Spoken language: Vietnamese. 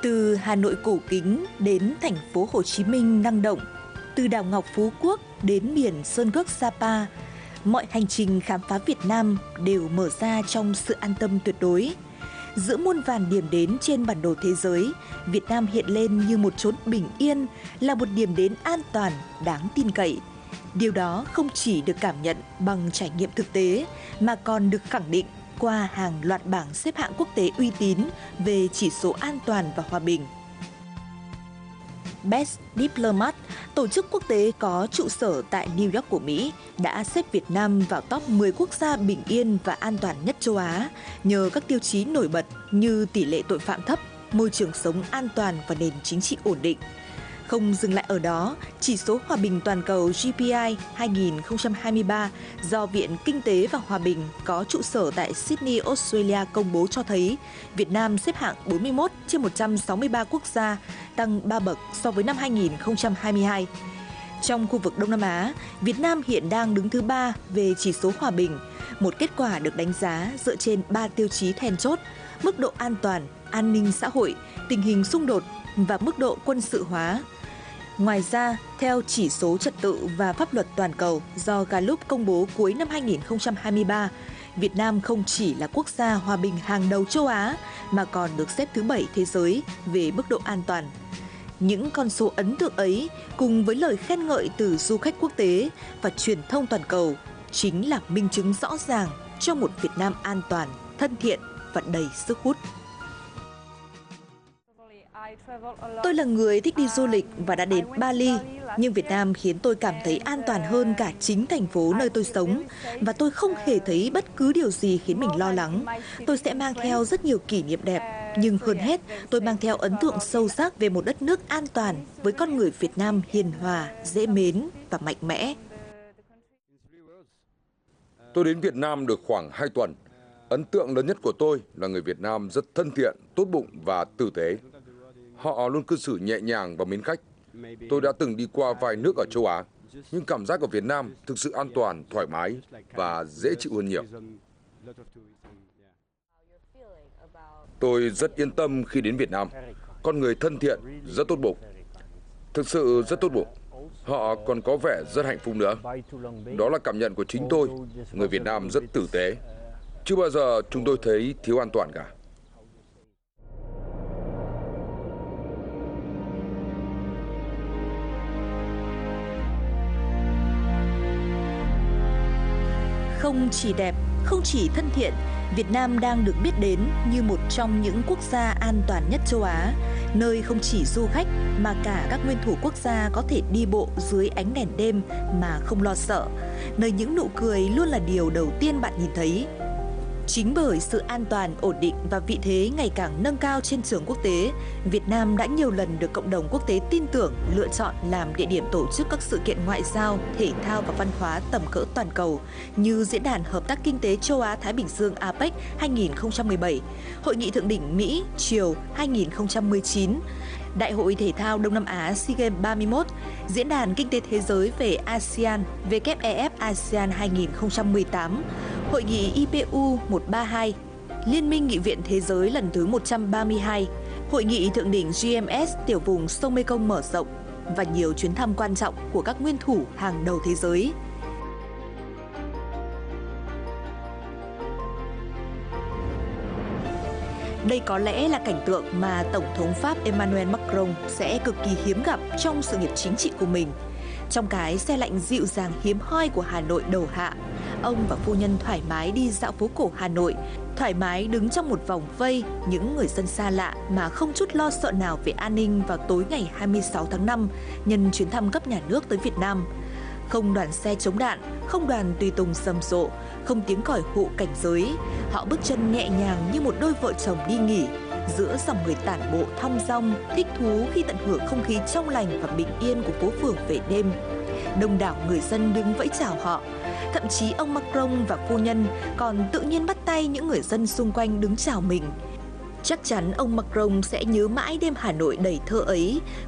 Từ Hà Nội cổ kính đến thành phố Hồ Chí Minh năng động, từ đảo Ngọc Phú Quốc đến biển Sơn Cước Sapa, mọi hành trình khám phá Việt Nam đều mở ra trong sự an tâm tuyệt đối. Giữa muôn vàn điểm đến trên bản đồ thế giới, Việt Nam hiện lên như một chốn bình yên, là một điểm đến an toàn, đáng tin cậy. Điều đó không chỉ được cảm nhận bằng trải nghiệm thực tế, mà còn được khẳng định qua hàng loạt bảng xếp hạng quốc tế uy tín về chỉ số an toàn và hòa bình. Best Diplomat, tổ chức quốc tế có trụ sở tại New York của Mỹ, đã xếp Việt Nam vào top 10 quốc gia bình yên và an toàn nhất châu Á nhờ các tiêu chí nổi bật như tỷ lệ tội phạm thấp, môi trường sống an toàn và nền chính trị ổn định. Không dừng lại ở đó, chỉ số hòa bình toàn cầu GPI 2023 do Viện Kinh tế và Hòa bình có trụ sở tại Sydney, Australia công bố cho thấy Việt Nam xếp hạng 41 trên 163 quốc gia, tăng 3 bậc so với năm 2022. Trong khu vực Đông Nam Á, Việt Nam hiện đang đứng thứ 3 về chỉ số hòa bình, một kết quả được đánh giá dựa trên 3 tiêu chí then chốt: mức độ an toàn, an ninh xã hội, tình hình xung đột và mức độ quân sự hóa. Ngoài ra, theo chỉ số trật tự và pháp luật toàn cầu do Gallup công bố cuối năm 2023, Việt Nam không chỉ là quốc gia hòa bình hàng đầu châu Á mà còn được xếp thứ 7 thế giới về mức độ an toàn. Những con số ấn tượng ấy cùng với lời khen ngợi từ du khách quốc tế và truyền thông toàn cầu chính là minh chứng rõ ràng cho một Việt Nam an toàn, thân thiện và đầy sức hút. Tôi là người thích đi du lịch và đã đến Bali, nhưng Việt Nam khiến tôi cảm thấy an toàn hơn cả chính thành phố nơi tôi sống, và tôi không hề thấy bất cứ điều gì khiến mình lo lắng. Tôi sẽ mang theo rất nhiều kỷ niệm đẹp, nhưng hơn hết, tôi mang theo ấn tượng sâu sắc về một đất nước an toàn với con người Việt Nam hiền hòa, dễ mến và mạnh mẽ. Tôi đến Việt Nam được khoảng 2 tuần. Ấn tượng lớn nhất của tôi là người Việt Nam rất thân thiện, tốt bụng và tử tế. Họ luôn cư xử nhẹ nhàng và mến khách. Tôi đã từng đi qua vài nước ở châu Á, nhưng cảm giác ở Việt Nam thực sự an toàn, thoải mái và dễ chịu hơn nhiều. Tôi rất yên tâm khi đến Việt Nam. Con người thân thiện, rất tốt bụng. Thực sự rất tốt bụng. Họ còn có vẻ rất hạnh phúc nữa. Đó là cảm nhận của chính tôi. Người Việt Nam rất tử tế. Chưa bao giờ chúng tôi thấy thiếu an toàn cả. Không chỉ đẹp, không chỉ thân thiện, Việt Nam đang được biết đến như một trong những quốc gia an toàn nhất châu Á, nơi không chỉ du khách mà cả các nguyên thủ quốc gia có thể đi bộ dưới ánh đèn đêm mà không lo sợ, nơi những nụ cười luôn là điều đầu tiên bạn nhìn thấy. Chính bởi sự an toàn, ổn định và vị thế ngày càng nâng cao trên trường quốc tế, Việt Nam đã nhiều lần được cộng đồng quốc tế tin tưởng lựa chọn làm địa điểm tổ chức các sự kiện ngoại giao, thể thao và văn hóa tầm cỡ toàn cầu như Diễn đàn Hợp tác Kinh tế Châu Á-Thái Bình Dương APEC 2017, Hội nghị Thượng đỉnh Mỹ-Triều 2019, Đại hội Thể thao Đông Nam Á SEA Games 31, Diễn đàn Kinh tế Thế giới về ASEAN WEF ASEAN 2018, Hội nghị IPU 132, Liên minh Nghị viện Thế giới lần thứ 132, Hội nghị Thượng đỉnh GMS tiểu vùng sông Mekong mở rộng và nhiều chuyến thăm quan trọng của các nguyên thủ hàng đầu thế giới. Đây có lẽ là cảnh tượng mà Tổng thống Pháp Emmanuel Macron sẽ cực kỳ hiếm gặp trong sự nghiệp chính trị của mình. Trong cái xe lạnh dịu dàng hiếm hoi của Hà Nội đầu hạ, ông và phu nhân thoải mái đi dạo phố cổ Hà Nội, thoải mái đứng trong một vòng vây những người dân xa lạ mà không chút lo sợ nào về an ninh vào tối ngày 26 tháng 5 nhân chuyến thăm cấp nhà nước tới Việt Nam. Không đoàn xe chống đạn, không đoàn tùy tùng rầm rộ, không tiếng còi hụ cảnh giới. Họ bước chân nhẹ nhàng như một đôi vợ chồng đi nghỉ, giữa dòng người tản bộ thong dong, thích thú khi tận hưởng không khí trong lành và bình yên của phố phường về đêm. Đông đảo người dân đứng vẫy chào họ. Thậm chí ông Macron và phu nhân còn tự nhiên bắt tay những người dân xung quanh đứng chào mình. Chắc chắn ông Macron sẽ nhớ mãi đêm Hà Nội đầy thơ ấy